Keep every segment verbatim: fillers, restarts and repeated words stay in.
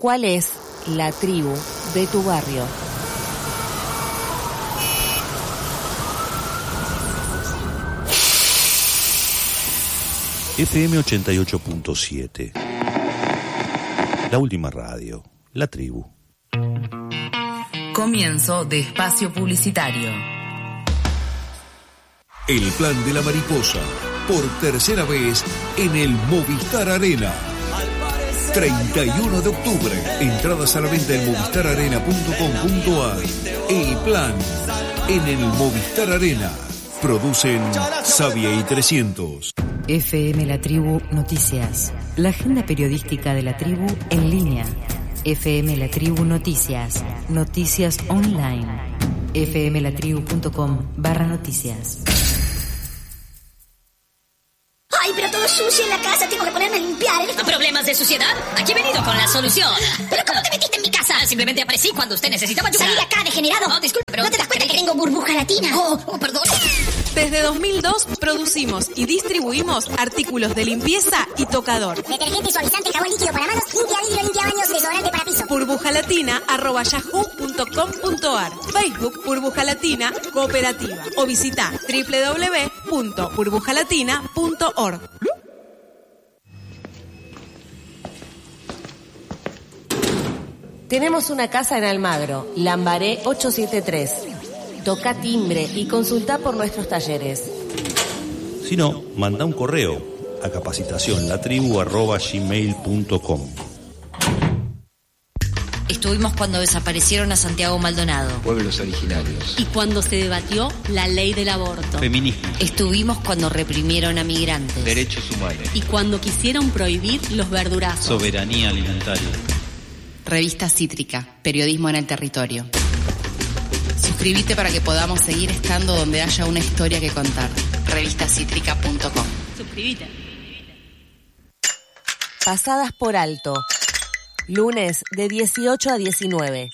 ¿Cuál es la tribu de tu barrio? F M ochenta y ocho punto siete. La última radio. La tribu. Comienzo de espacio publicitario. El plan de la mariposa, por tercera vez en el Movistar Arena. treinta y uno de octubre. Entradas a la venta en movistar arena punto com punto a r. El plan en el Movistar Arena. Producen Sabia y trescientos. F M La Tribu Noticias. La agenda periodística de La Tribu en línea. F M La Tribu Noticias. Noticias online. f m la tribu punto com barra noticias. Ay, pero todo sucio en la casa, tengo que ponerme a limpiar. ¿eh? ¿Problemas de suciedad? Aquí he venido con la solución. ¿Pero cómo te metiste en mi casa? Simplemente aparecí cuando usted necesitaba ayuda. Salí de acá, degenerado. No, disculpe, pero... ¿No te das cuenta que tengo burbuja latina? Oh, oh, perdón. Desde dos mil dos producimos y distribuimos artículos de limpieza y tocador. Detergente, suavizante, jabón líquido para manos, limpia vidrio, limpia baños, desodorante para piso. burbujalatina arroba yahoo punto com punto a r. Facebook Burbuja Latina Cooperativa. O visita doble u doble u doble u punto burbujalatina punto org. Tenemos una casa en Almagro, Lambaré ochocientos setenta y tres. Toca timbre y consulta por nuestros talleres. Si no, manda un correo a capacitación latribu arroba gmail punto com. Estuvimos cuando desaparecieron a Santiago Maldonado. Pueblos originarios. Y cuando se debatió la ley del aborto. Feminismo. Estuvimos cuando reprimieron a migrantes. Derechos humanos. Y cuando quisieron prohibir los verdurazos. Soberanía alimentaria. Revista Cítrica, periodismo en el territorio. Suscríbete para que podamos seguir estando donde haya una historia que contar. revista cítrica punto com. Suscríbete. Pasadas por alto. Lunes de dieciocho a diecinueve.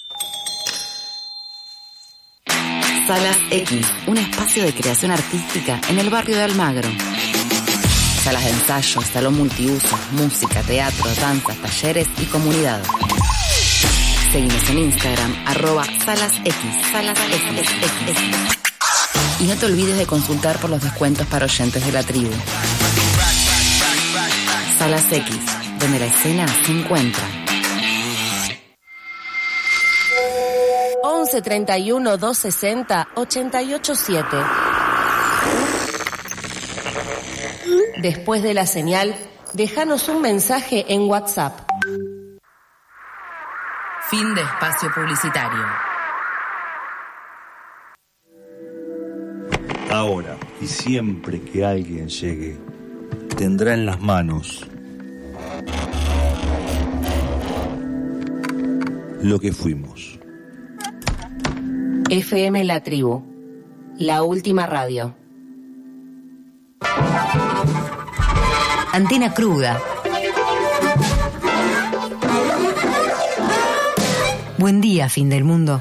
Salas X, un espacio de creación artística en el barrio de Almagro. Salas de ensayo, salón multiusos, música, teatro, danzas, talleres y comunidad. Seguimos en Instagram, arroba salas X, salas X, X. Y no te olvides de consultar por los descuentos para oyentes de la tribu. Salas X, donde la escena se encuentra. once treinta y uno, doscientos sesenta, ochenta y ocho siete. Después de la señal, déjanos un mensaje en WhatsApp. Fin de espacio publicitario. Ahora y siempre que alguien llegue, tendrá en las manos lo que fuimos. F M La Tribu, la última radio. Antena cruda. Buen día, fin del mundo.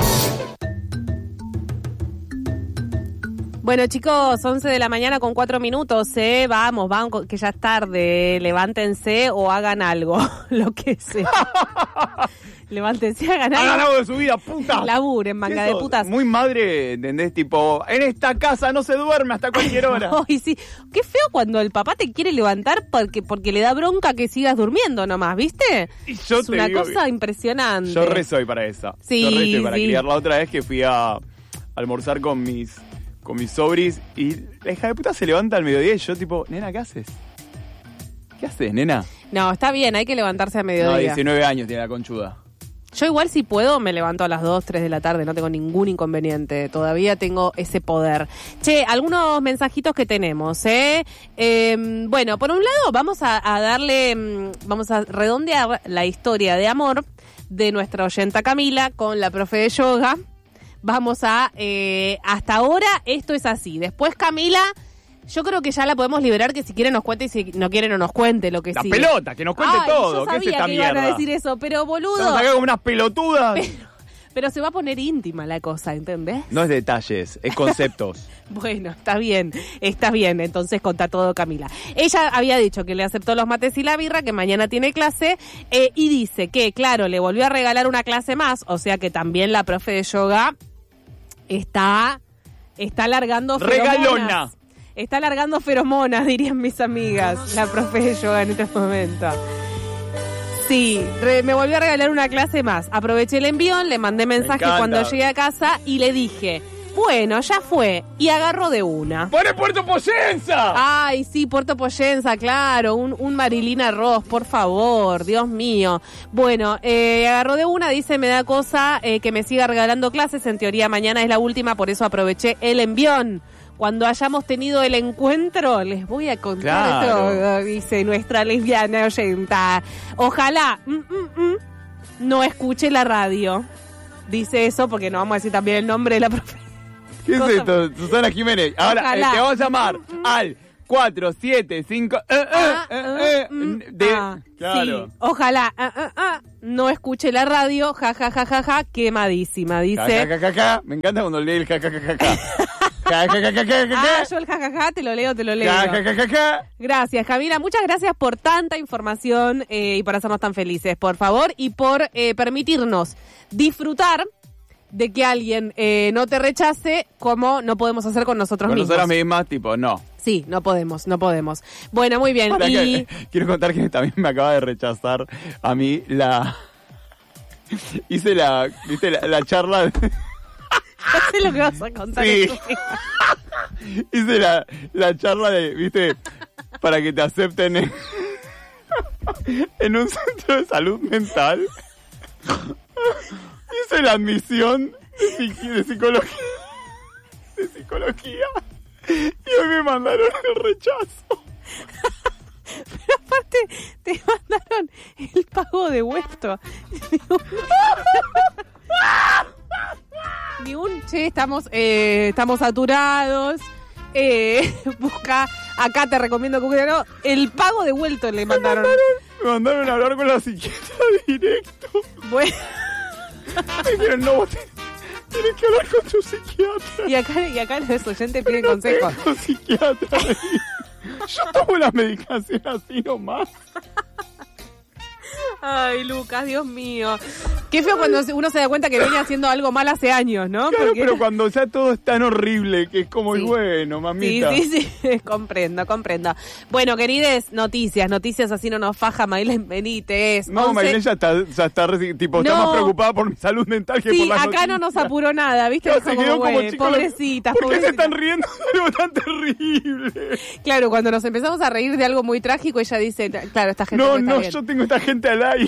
Bueno, chicos, once de la mañana con cuatro minutos, ¿eh? Vamos, vamos, que ya es tarde. Levántense o hagan algo, lo que sea. Levántense, hagan algo. Hagan algo de su vida, puta. Laburen, manga de putas. Muy madre, ¿entendés? Tipo, en esta casa no se duerme hasta cualquier hora. Ay, sí. Qué feo cuando el papá te quiere levantar porque, porque le da bronca que sigas durmiendo nomás, ¿viste? Y yo es te una digo, cosa impresionante. Yo re soy para esa. Sí, yo re soy para sí. criar. La otra vez que fui a almorzar con mis con mis sobris y la hija de puta se levanta al mediodía y yo tipo, nena, ¿qué haces? ¿Qué haces, nena? No, está bien, hay que levantarse a mediodía. No, diecinueve años tiene la conchuda. Yo igual si puedo me levanto a las dos, tres de la tarde, no tengo ningún inconveniente, todavía tengo ese poder. Che, algunos mensajitos que tenemos, ¿eh? eh bueno, por un lado vamos a, a darle, vamos a redondear la historia de amor de nuestra oyenta Camila con la profe de yoga. Vamos a, eh, hasta ahora esto es así. Después Camila, yo creo que ya la podemos liberar, que si quiere nos cuente y si no quiere no nos cuente lo que La sigue. pelota, que nos cuente Ay, todo. Yo ¿Qué es sabía esta que mierda? iban a decir eso, pero boludo. Nos acá como unas pelotudas. Pero, Pero se va a poner íntima la cosa, ¿entendés? No es detalles, es conceptos. Bueno, está bien, está bien, entonces contá todo, Camila. Ella había dicho que le aceptó los mates y la birra, que mañana tiene clase, eh, y dice que, claro, le volvió a regalar una clase más, o sea que también la profe de yoga está, está largando feromonas. ¡Regalona! Está largando feromonas, dirían mis amigas, la profe de yoga en este momento. Sí, re, me volvió a regalar una clase más. Aproveché el envión, le mandé mensaje Me cuando llegué a casa y le dije, bueno, ya fue. Y agarró de una. ¡Pone Puerto Poyenza! Ay, sí, Puerto Poyenza, claro. Un, un Marilina Ross, por favor, Dios mío. Bueno, eh, agarró de una, dice, me da cosa eh, que me siga regalando clases. En teoría mañana es la última, por eso aproveché el envión. Cuando hayamos tenido el encuentro, les voy a contar Claro. todo, dice nuestra lesbiana oyenta. Ojalá mm, mm, mm, no escuche la radio. Dice eso porque no vamos a decir también el nombre de la profe. ¿Qué es Cosa- esto? Susana Jiménez. Ahora eh, Ojalá. te vamos a llamar al cuatro siete cinco... Eh, eh, Ah, eh, ah, eh, mm, de- ah, Claro. sí. Ojalá ah, ah, ah, no escuche la radio, ja, ja, ja, ja, ja, quemadísima, Ja, dice. ja, ja, ja, ja. Me encanta cuando lee el ja, ja, ja, ja, ja. Ja, ja, ja, ja, ja, ja, Ah, ja. yo el ja, ja, ja, te lo leo, te lo leo. Ja, ja, ja, ja, ja. Gracias, Camila. Muchas gracias por tanta información eh, y por hacernos tan felices, por favor, y por eh, permitirnos disfrutar de que alguien eh, no te rechace como no podemos hacer con nosotros Con mismos. nosotras mismas, tipo, no. Sí, no podemos, no podemos. Bueno, muy bien. Pará Y que- quiero contar que también me acaba de rechazar a mí la... Hice la, viste, la, la charla... de- no sé lo que vas a contar. Sí. estúpida. Hice la, la charla de, viste, para que te acepten en, en un centro de salud mental. Hice la admisión de, psiqui- de psicología. De psicología. Y hoy me mandaron el rechazo. Pero aparte, te mandaron el pago de vuelto. Ni un, che, estamos, eh, estamos saturados. Eh, busca, acá te recomiendo que no. El pago de vuelto le mandaron. Me mandaron a hablar con la psiquiatra directo. Bueno. Me dijeron, no, vos tenés, tenés que hablar con tu psiquiatra. Y acá, y acá los oyentes piden No consejos. tengo psiquiatra. Yo tomo la medicación así nomás. Ay, Lucas, Dios mío. Qué feo cuando uno se da cuenta que viene haciendo algo mal hace años, ¿no? Claro, Porque- pero cuando ya todo es tan horrible que es como, Sí. y bueno, Sí, mamita. sí, sí, comprendo, comprendo. Bueno, querides, noticias, noticias así no nos faja Maylene Benítez. No, once Marilén ya está, ya está, reci- tipo, está No. más preocupada por mi salud mental que Sí, por la acá no nos apuró nada, ¿viste? Ya Dijo se quedó como "Güey, chico. pobrecitas, ¿Por qué se pobrecitas". están riendo de algo tan terrible? Claro, cuando nos empezamos a reír de algo muy trágico, ella dice, claro, esta gente No, no está no, bien. yo tengo esta gente al aire.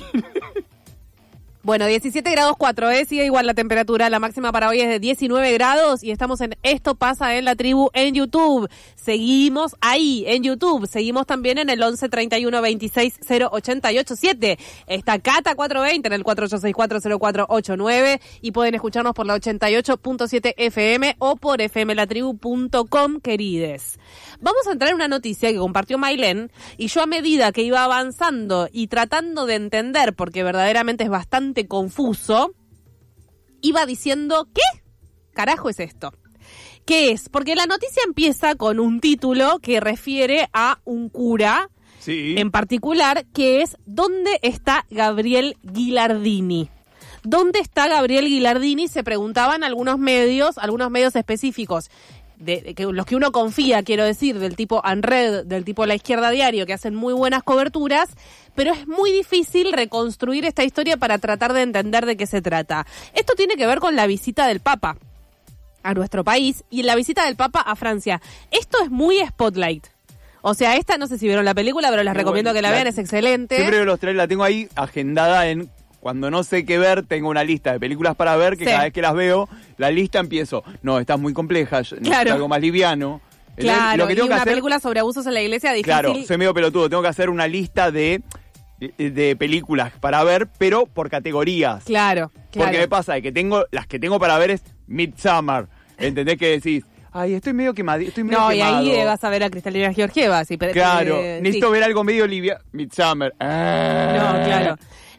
Bueno, diecisiete grados cuatro, ¿eh? Sigue igual la temperatura. La máxima para hoy es de diecinueve grados y estamos en Esto Pasa en la Tribu en YouTube. Seguimos ahí, en YouTube. Seguimos también en el once treinta y uno veintiséis cero ochenta y ocho siete. Está Cata cuatrocientos veinte en el cuatro ocho seis cuatro cero cuatro ocho nueve y pueden escucharnos por la ochenta y ocho punto siete F M o por f m la tribu punto com, querides. Vamos a entrar en una noticia que compartió Maylene y yo a medida que iba avanzando y tratando de entender, porque verdaderamente es bastante confuso, iba diciendo, ¿qué carajo es esto? ¿Qué es? Porque la noticia empieza con un título que refiere a un cura Sí. en particular, que es ¿dónde está Gabriel Gilardini? ¿Dónde está Gabriel Gilardini? Se preguntaban algunos medios, algunos medios específicos, de, de que, los que uno confía, quiero decir, del tipo Unred, del tipo La Izquierda Diario, que hacen muy buenas coberturas, pero es muy difícil reconstruir esta historia para tratar de entender de qué se trata. Esto tiene que ver con la visita del Papa a nuestro país y la visita del Papa a Francia. Esto es muy Spotlight. O sea, esta, no sé si vieron la película, pero les Muy recomiendo bueno. que la La- vean, es excelente. Siempre veo los trailers, la tengo ahí agendada en... Cuando no sé qué ver, tengo una lista de películas para ver que Sí. cada vez que las veo, la lista empiezo. No, esta es muy compleja, yo- necesito Claro. algo más liviano. Claro, Lo que y tengo que una hacer- película sobre abusos en la iglesia difícil. Claro, soy medio pelotudo. Tengo que hacer una lista de, de, de películas para ver, pero por categorías. Claro, claro. Porque me pasa de que tengo, las que tengo para ver es Midsommar. ¿Entendés que decís? Ay, estoy medio quemado, estoy medio No, y quemado. ahí eh, vas a ver a Cristalina Georgieva. Si, Claro, eh, necesito sí. ver algo medio liviano. Midsommar. Ah. No, claro.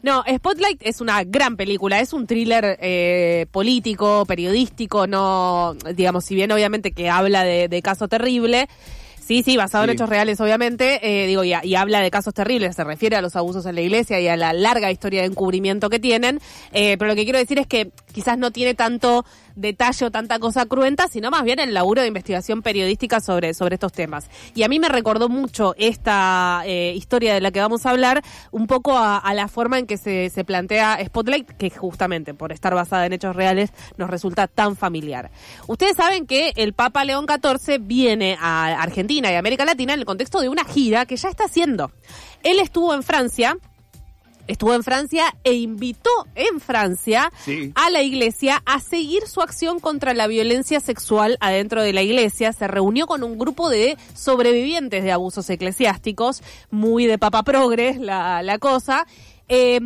No, Spotlight es una gran película, es un thriller eh, político, periodístico, no, digamos, si bien obviamente que habla de, de caso terrible. Sí, sí, basado sí. en hechos reales, obviamente, eh, digo, y, y habla de casos terribles, se refiere a los abusos en la iglesia y a la larga historia de encubrimiento que tienen, eh, pero lo que quiero decir es que quizás no tiene tanto detalle o tanta cosa cruenta, sino más bien el laburo de investigación periodística sobre, sobre estos temas. Y a mí me recordó mucho esta eh, historia de la que vamos a hablar, un poco a, a la forma en que se, se plantea Spotlight, que justamente por estar basada en hechos reales nos resulta tan familiar. Ustedes saben que el Papa León catorce viene a Argentina y América Latina en el contexto de una gira que ya está haciendo. Él estuvo en Francia, estuvo en Francia e invitó en Francia sí. a la iglesia a seguir su acción contra la violencia sexual adentro de la iglesia. Se reunió con un grupo de sobrevivientes de abusos eclesiásticos, muy de papa progres la, la cosa. Eh,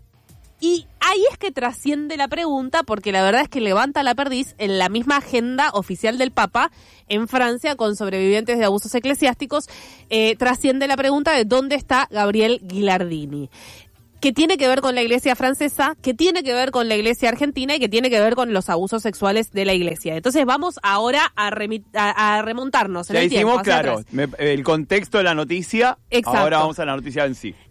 Y ahí es que trasciende la pregunta, porque la verdad es que levanta la perdiz en la misma agenda oficial del Papa en Francia con sobrevivientes de abusos eclesiásticos. Eh, trasciende la pregunta de dónde está Gabriel Gilardini, que tiene que ver con la iglesia francesa, que tiene que ver con la iglesia argentina y que tiene que ver con los abusos sexuales de la iglesia. Entonces vamos ahora a, remi- a, a remontarnos en ya el tiempo. Ya hicimos, claro, me, el contexto de la noticia. Exacto. Ahora vamos a la noticia en sí.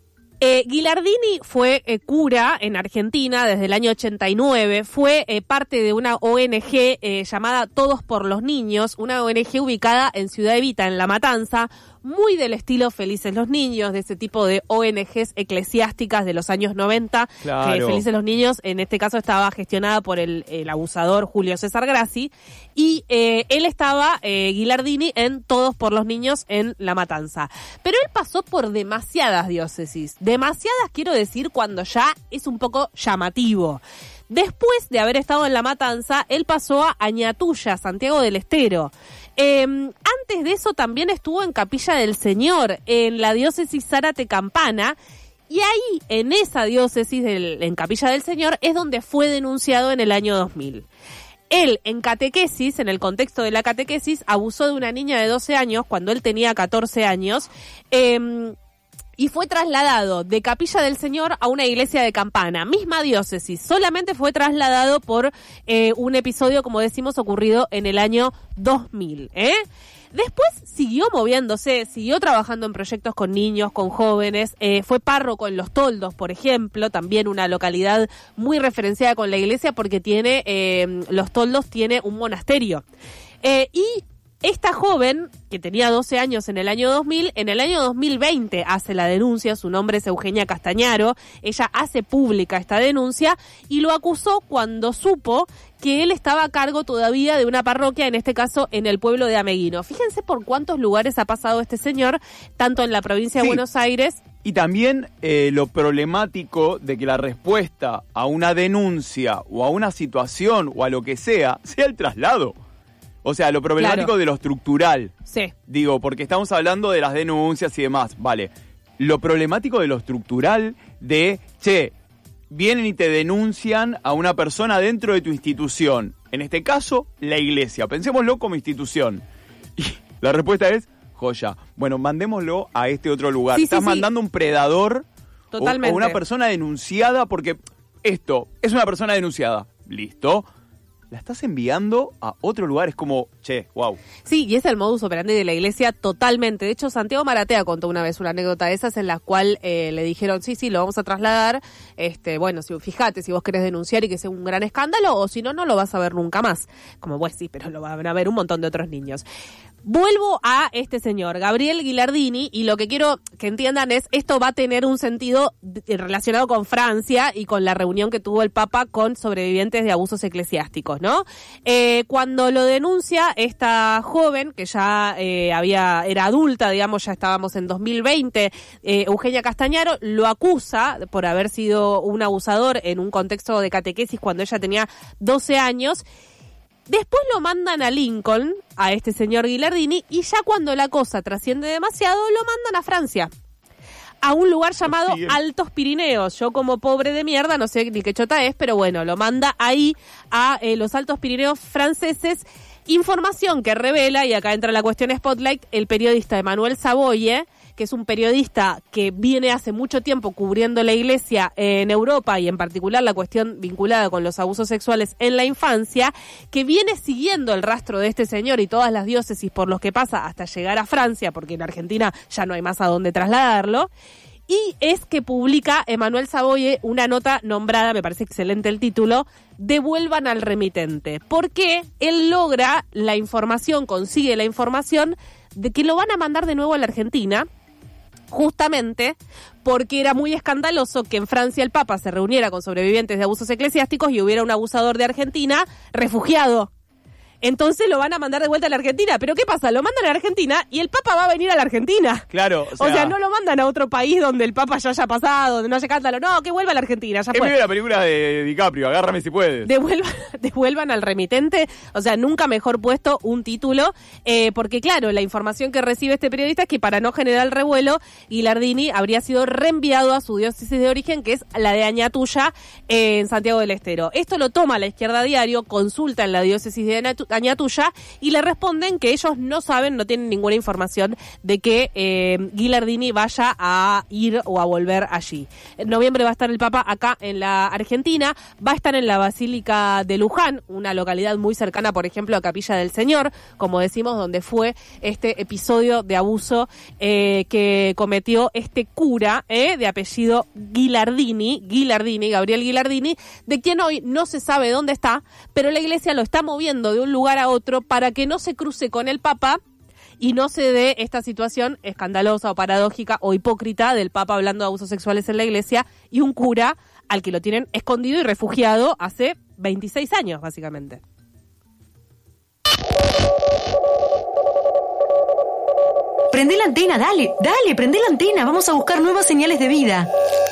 Eh, Gilardini fue eh, cura en Argentina desde el año ochenta y nueve, fue eh, parte de una O N G eh, llamada Todos por los Niños, una O N G ubicada en Ciudad Evita, en La Matanza, muy del estilo Felices los Niños, de ese tipo de O N Ges eclesiásticas de los años noventa, claro. que Felices los Niños en este caso estaba gestionada por el, el abusador Julio César Grassi, y eh, él estaba, eh, Gilardini, en Todos por los Niños en La Matanza. Pero él pasó por demasiadas diócesis, demasiadas quiero decir cuando ya es un poco llamativo. Después de haber estado en La Matanza, él pasó a Añatuya, Santiago del Estero. Eh, antes de eso también estuvo en Capilla del Señor, en la diócesis Zárate-Campana, y ahí, en esa diócesis, del, en Capilla del Señor, es donde fue denunciado en el año dos mil. Él, en catequesis, en el contexto de la catequesis, abusó de una niña de doce años cuando él tenía catorce años, eh, y fue trasladado de Capilla del Señor a una iglesia de Campana, misma diócesis. Solamente fue trasladado por eh, un episodio, como decimos, ocurrido en el año dos mil, ¿eh? Después siguió moviéndose, siguió trabajando en proyectos con niños, con jóvenes, eh, fue párroco en Los Toldos, por ejemplo, también una localidad muy referenciada con la iglesia porque tiene, eh, Los Toldos tiene un monasterio. Eh, y esta joven, que tenía doce años en el año dos mil, en el año dos mil veinte hace la denuncia, su nombre es Eugenia Castañaro, ella hace pública esta denuncia y lo acusó cuando supo que él estaba a cargo todavía de una parroquia, en este caso en el pueblo de Ameguino. Fíjense por cuántos lugares ha pasado este señor, tanto en la provincia de sí. Buenos Aires. Y también eh, lo problemático de que la respuesta a una denuncia o a una situación o a lo que sea, sea el traslado. O sea, lo problemático claro. de lo estructural. Sí. Digo, porque estamos hablando de las denuncias y demás. Vale. Lo problemático de lo estructural de, che, vienen y te denuncian a una persona dentro de tu institución. En este caso, la iglesia. Pensémoslo como institución. Y la respuesta es, joya. Bueno, mandémoslo a este otro lugar. Sí, Estás sí, mandando sí. un predador Totalmente. O, o una persona denunciada porque esto es una persona denunciada. Listo. La estás enviando a otro lugar, es como, che, wow. Sí, y es el modus operandi de la iglesia totalmente. De hecho, Santiago Maratea contó una vez una anécdota de esas en la cual eh, le dijeron, sí, sí, lo vamos a trasladar. Este, bueno, si, fíjate, si vos querés denunciar y que sea un gran escándalo, o si no, no lo vas a ver nunca más. Como, pues sí, pero lo van a ver un montón de otros niños. Vuelvo a este señor, Gabriel Gilardini, y lo que quiero que entiendan es, esto va a tener un sentido relacionado con Francia y con la reunión que tuvo el Papa con sobrevivientes de abusos eclesiásticos, ¿no? Eh, cuando lo denuncia esta joven, que ya eh, había era adulta, digamos, ya estábamos en dos mil veinte, eh, Eugenia Castañaro lo acusa por haber sido un abusador en un contexto de catequesis cuando ella tenía doce años. Después lo mandan a Lincoln, a este señor Gilardini, y ya cuando la cosa trasciende demasiado, lo mandan a Francia, a un lugar llamado sí, Altos Pirineos. Yo como pobre de mierda, no sé ni qué chota es, pero bueno, lo manda ahí a eh, los Altos Pirineos franceses. Información que revela, y acá entra la cuestión Spotlight, el periodista Emmanuel Saboye, que es un periodista que viene hace mucho tiempo cubriendo la iglesia en Europa y en particular la cuestión vinculada con los abusos sexuales en la infancia, que viene siguiendo el rastro de este señor y todas las diócesis por los que pasa hasta llegar a Francia, porque en Argentina ya no hay más a dónde trasladarlo. Y es que publica Emanuel Saboye una nota nombrada, me parece excelente el título, Devuelvan al remitente. Porque él logra la información, consigue la información de que lo van a mandar de nuevo a la Argentina, justamente porque era muy escandaloso que en Francia el Papa se reuniera con sobrevivientes de abusos eclesiásticos y hubiera un abusador de Argentina refugiado. Entonces lo van a mandar de vuelta a la Argentina. ¿Pero qué pasa? Lo mandan a la Argentina y el Papa va a venir a la Argentina. Claro. O sea, o sea no lo mandan a otro país donde el Papa ya haya pasado, donde no haya cántalo. No, que vuelva a la Argentina, ya fue. Es medio la película de DiCaprio, agárrame si puedes. Devuelvan, devuelvan al remitente. O sea, nunca mejor puesto un título. Eh, porque claro, la información que recibe este periodista es que para no generar revuelo, Gilardini habría sido reenviado a su diócesis de origen, que es la de Añatuya, eh, en Santiago del Estero. Esto lo toma la Izquierda Diario, consulta en la diócesis de Añatuya, Añatuya y le responden que ellos no saben, no tienen ninguna información de que eh, Gilardini vaya a ir o a volver allí. En noviembre va a estar el Papa acá en la Argentina, va a estar en la Basílica de Luján, una localidad muy cercana, por ejemplo, a Capilla del Señor, como decimos, donde fue este episodio de abuso eh, que cometió este cura eh, de apellido Gilardini, Gilardini, Gabriel Gilardini, de quien hoy no se sabe dónde está, pero la iglesia lo está moviendo de un lugar a otro para que no se cruce con el Papa y no se dé esta situación escandalosa o paradójica o hipócrita del Papa hablando de abusos sexuales en la iglesia y un cura al que lo tienen escondido y refugiado hace veintiséis años, básicamente. Prende la antena, dale, dale, prende la antena, vamos a buscar nuevas señales de vida.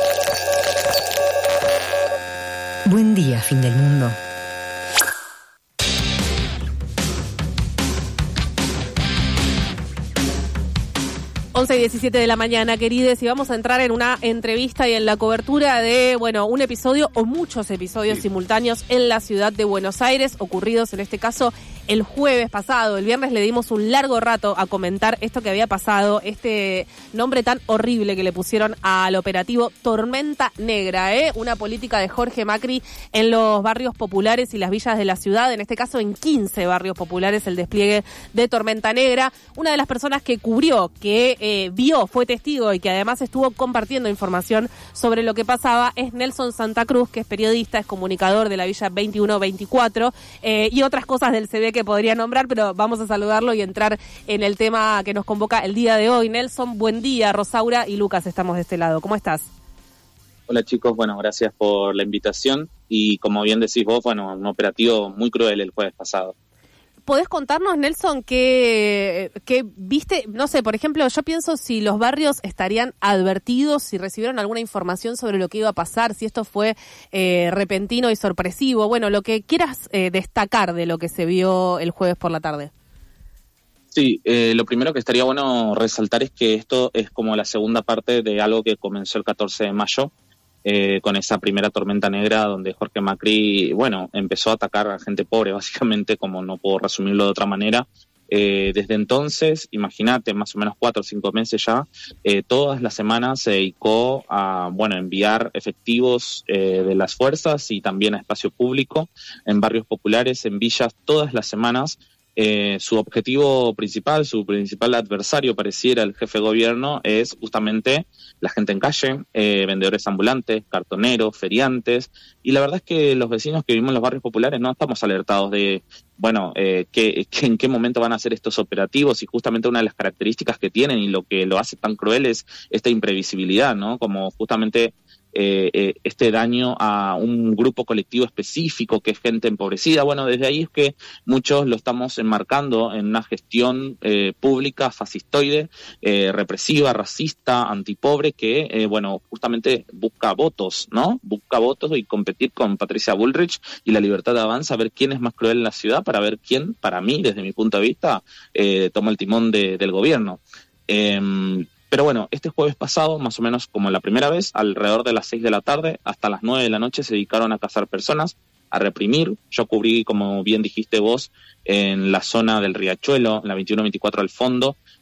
Buen día, fin del mundo. once y diecisiete de la mañana, querides, y vamos a entrar en una entrevista y en la cobertura de, bueno, un episodio o muchos episodios simultáneos en la ciudad de Buenos Aires, ocurridos en este caso el jueves pasado. El viernes le dimos un largo rato a comentar esto que había pasado, este nombre tan horrible que le pusieron al operativo Tormenta Negra, ¿eh? Una política de Jorge Macri en los barrios populares y las villas de la ciudad, en este caso en quince barrios populares, el despliegue de Tormenta Negra. Una de las personas que cubrió, que eh, vio, fue testigo y que además estuvo compartiendo información sobre lo que pasaba es Nelson Santa Cruz, que es periodista, es comunicador de la Villa veintiuno veinticuatro eh, y otras cosas del C D que podría nombrar, pero vamos a saludarlo y entrar en el tema que nos convoca el día de hoy. Nelson, buen día. Rosaura y Lucas estamos de este lado. ¿Cómo estás? Hola chicos, bueno, gracias por la invitación y como bien decís vos, bueno, un operativo muy cruel el jueves pasado. ¿Podés contarnos, Nelson, qué, qué viste? No sé, por ejemplo, yo pienso si los barrios estarían advertidos, si recibieron alguna información sobre lo que iba a pasar, si esto fue eh, repentino y sorpresivo. Bueno, lo que quieras eh, destacar de lo que se vio el jueves por la tarde. Sí, eh, lo primero que estaría bueno resaltar es que esto es como la segunda parte de algo que comenzó el catorce de mayo. Eh, con esa primera tormenta negra donde Jorge Macri, bueno, empezó a atacar a gente pobre, básicamente, como no puedo resumirlo de otra manera. Eh, desde entonces, imagínate, más o menos cuatro o cinco meses ya, eh, todas las semanas se dedicó a, bueno, enviar efectivos eh, de las fuerzas y también a espacio público, en barrios populares, en villas, todas las semanas. Eh, su objetivo principal, su principal adversario, pareciera el jefe de gobierno, es justamente la gente en calle, eh, vendedores ambulantes, cartoneros, feriantes, y la verdad es que los vecinos que vivimos en los barrios populares no estamos alertados de, bueno, eh, que, que en qué momento van a hacer estos operativos, y justamente una de las características que tienen y lo que lo hace tan cruel es esta imprevisibilidad, ¿no? Como justamente Eh, eh, este daño a un grupo colectivo específico que es gente empobrecida. Bueno, desde ahí es que muchos lo estamos enmarcando en una gestión eh, pública fascistoide, eh, represiva, racista, antipobre, que, eh, bueno, justamente busca votos, ¿no? Busca votos y competir con Patricia Bullrich y la Libertad Avanza, a ver quién es más cruel en la ciudad, para ver quién, para mí, desde mi punto de vista, eh, toma el timón de, del gobierno. Eh, Pero bueno, este jueves pasado, más o menos como la primera vez, alrededor de las seis de la tarde hasta las nueve de la noche se dedicaron a cazar personas, a reprimir. Yo cubrí, como bien dijiste vos, en la zona del Riachuelo, en la veintiuno veinticuatro al fondo,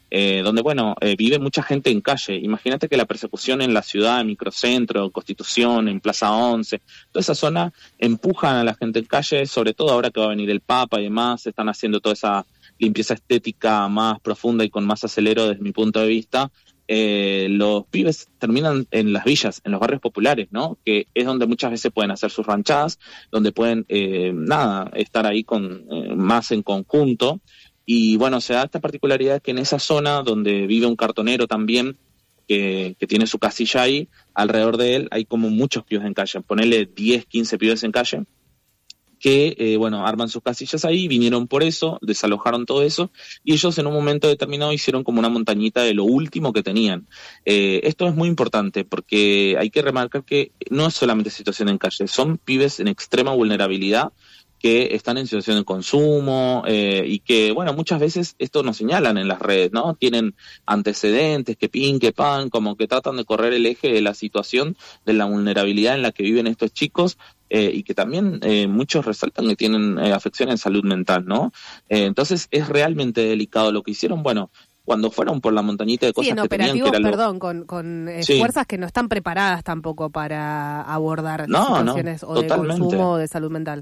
eh, donde, bueno, eh, vive mucha gente en calle. Imagínate que la persecución en la ciudad, en Microcentro, Constitución, en Plaza once, toda esa zona empujan a la gente en calle, sobre todo ahora que va a venir el Papa y demás, están haciendo toda esa limpieza estética más profunda y con más acelero desde mi punto de vista. Eh, los pibes terminan en las villas, en los barrios populares, ¿no? Que es donde muchas veces pueden hacer sus ranchadas, donde pueden, eh, nada, estar ahí con eh, más en conjunto. Y bueno, se da esta particularidad que en esa zona donde vive un cartonero también, que, que tiene su casilla ahí, alrededor de él hay como muchos pibes en calle, ponele diez, quince pibes en calle, que, eh, bueno, arman sus casillas ahí, vinieron por eso, desalojaron todo eso, y ellos en un momento determinado hicieron como una montañita de lo último que tenían. Eh, esto es muy importante porque hay que remarcar que no es solamente situación en calle, son pibes en extrema vulnerabilidad que están en situación de consumo eh, y que, bueno, muchas veces esto nos señalan en las redes, ¿no? Tienen antecedentes, que pin, que pan, como que tratan de correr el eje de la situación de la vulnerabilidad en la que viven estos chicos eh, y que también eh, muchos resaltan que tienen eh, afección en salud mental, ¿no? Eh, entonces es realmente delicado lo que hicieron, bueno, cuando fueron por la montañita de cosas sí, en que tenían que era lo... perdón, con, con eh, sí. fuerzas que no están preparadas tampoco para abordar no, situaciones no, o de consumo o de salud mental.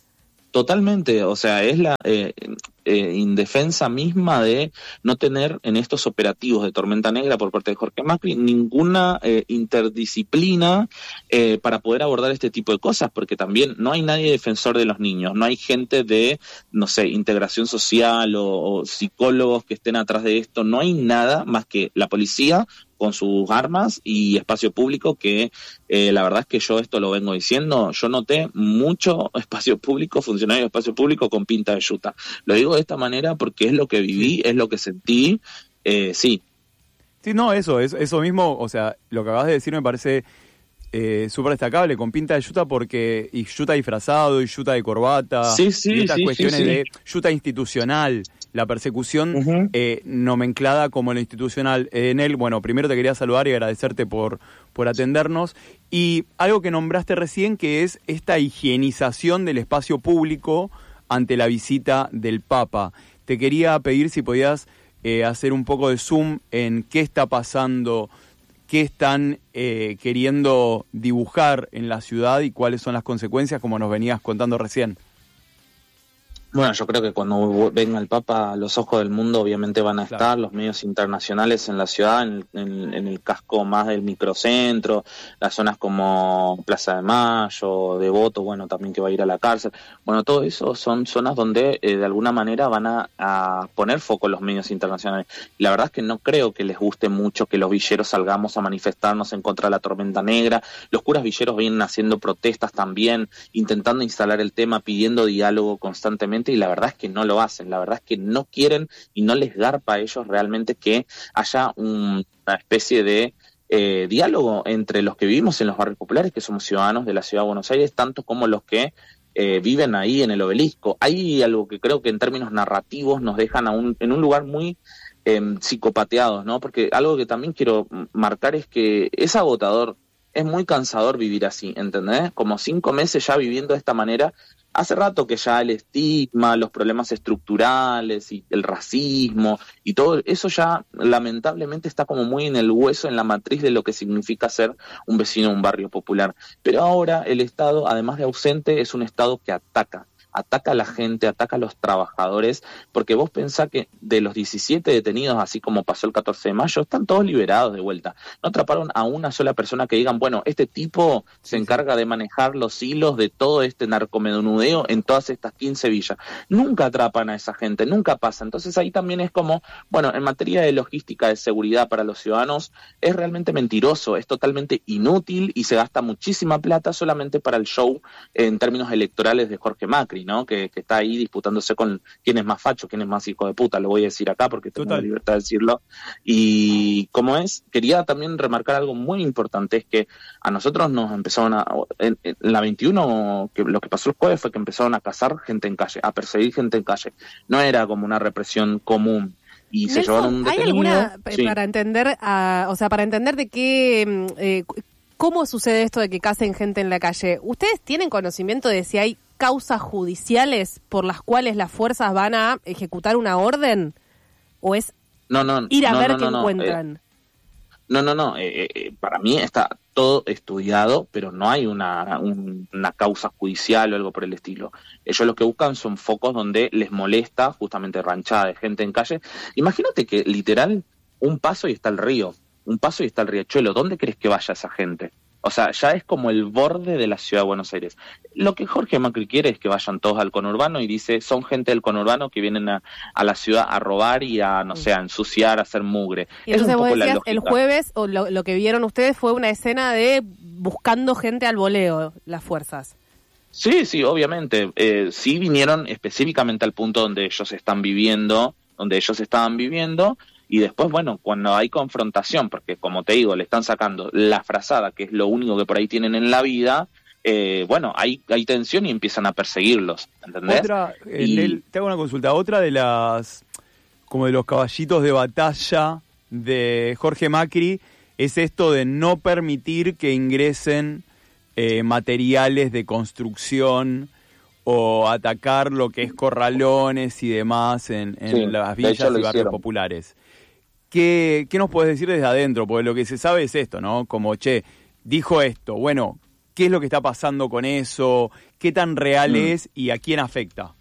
Totalmente, o sea, es la eh, eh, indefensa misma de no tener en estos operativos de Tormenta Negra por parte de Jorge Macri ninguna eh, interdisciplina eh, para poder abordar este tipo de cosas, porque también no hay nadie defensor de los niños, no hay gente de, no sé, integración social o, o psicólogos que estén atrás de esto, no hay nada más que la policía con sus armas y espacio público que eh, la verdad es que yo esto lo vengo diciendo, yo noté mucho espacio público, funcionario de espacio público con pinta de yuta. Lo digo de esta manera porque es lo que viví, es lo que sentí, eh, sí. Sí, no, eso, eso, eso mismo, o sea, lo que acabas de decir me parece eh, súper destacable, con pinta de yuta porque, y yuta disfrazado, y yuta de corbata, sí, sí, y estas sí, cuestiones sí, sí. de yuta institucional, la persecución uh-huh. eh, nomenclada como lo institucional. En él, bueno, primero te quería saludar y agradecerte por, por atendernos. Y algo que nombraste recién, que es esta higienización del espacio público ante la visita del Papa. Te quería pedir si podías eh, hacer un poco de zoom en qué está pasando, qué están eh, queriendo dibujar en la ciudad y cuáles son las consecuencias, como nos venías contando recién. Bueno, yo creo que cuando venga el Papa, los ojos del mundo obviamente van a estar, claro. Los medios internacionales en la ciudad, en, en, en el casco más del microcentro, las zonas como Plaza de Mayo, Devoto, bueno, también que va a ir a la cárcel. Bueno, todo eso son zonas donde eh, de alguna manera van a, a poner foco los medios internacionales. La verdad es que no creo que les guste mucho que los villeros salgamos a manifestarnos en contra de la Tormenta Negra. Los curas villeros vienen haciendo protestas también, intentando instalar el tema, pidiendo diálogo constantemente, y la verdad es que no lo hacen, la verdad es que no quieren y no les garpa a ellos realmente que haya un, una especie de eh, diálogo entre los que vivimos en los barrios populares, que somos ciudadanos de la ciudad de Buenos Aires, tanto como los que eh, viven ahí en el Obelisco. Hay algo que creo que en términos narrativos nos dejan a un, en un lugar muy eh, psicopateados, ¿no? Porque algo que también quiero marcar es que es agotador, es muy cansador vivir así, ¿entendés? Como cinco meses ya viviendo de esta manera. Hace rato que ya el estigma, los problemas estructurales y el racismo y todo eso ya lamentablemente está como muy en el hueso, en la matriz de lo que significa ser un vecino de un barrio popular. Pero ahora el Estado, además de ausente, es un Estado que ataca. Ataca a la gente, ataca a los trabajadores, porque vos pensás que de los diecisiete detenidos, así como pasó el catorce de mayo, están todos liberados de vuelta. No atraparon a una sola persona que digan, bueno, este tipo se encarga de manejar los hilos de todo este narcomenudeo en todas estas quince villas. Nunca atrapan a esa gente, nunca pasa. Entonces ahí también es como, bueno, en materia de logística de seguridad para los ciudadanos, es realmente mentiroso, es totalmente inútil y se gasta muchísima plata solamente para el show en términos electorales de Jorge Macri, ¿no? Que, que está ahí disputándose con quién es más facho, quién es más hijo de puta, lo voy a decir acá porque tengo Total. la libertad de decirlo. Y como es, quería también remarcar algo muy importante, es que a nosotros nos empezaron a, en, en la veintiuno, que lo que pasó el jueves fue que empezaron a cazar gente en calle, a perseguir gente en calle. No era como una represión común. Y Nelson, se llevaron un detenido. ¿Hay alguna, sí. para entender, uh, o sea, para entender de qué, eh, cómo sucede esto de que casen gente en la calle? ¿Ustedes tienen conocimiento de si hay causas judiciales por las cuales las fuerzas van a ejecutar una orden? ¿O es No, no, Ir a no, ver no, qué no, no, encuentran. Eh, no, no, no. Eh, eh, para mí está todo estudiado, pero no hay una, un, una causa judicial o algo por el estilo. Ellos lo que buscan son focos donde les molesta justamente ranchada de gente en calle. Imagínate que literal un paso y está el río, un paso y está el riachuelo. ¿Dónde crees que vaya esa gente? O sea, ya es como el borde de la ciudad de Buenos Aires. Lo que Jorge Macri quiere es que vayan todos al conurbano y dice, son gente del conurbano que vienen a, a la ciudad a robar y a, no sé, a ensuciar, a hacer mugre. Y entonces es un vos poco la decías, lógica. el jueves, o lo, lo que vieron ustedes fue una escena de buscando gente al voleo, las fuerzas. Sí, sí, obviamente. Eh, sí vinieron específicamente al punto donde ellos están viviendo, donde ellos estaban viviendo, y después, bueno, cuando hay confrontación, porque como te digo, le están sacando la frazada, que es lo único que por ahí tienen en la vida, eh, bueno, hay, hay tensión y empiezan a perseguirlos, ¿entendés? Otra, eh, Y- Nel, te hago una consulta, otra de las, como de los caballitos de batalla de Jorge Macri, es esto de no permitir que ingresen eh, materiales de construcción o atacar lo que es corralones y demás en, en Sí, las de hecho villas lo y barrios hicieron. populares. ¿Qué, ¿Qué nos puedes decir desde adentro? Porque lo que se sabe es esto, ¿no? Como, che, dijo esto, bueno, ¿qué es lo que está pasando con eso? ¿Qué tan real Mm. es y a quién afecta?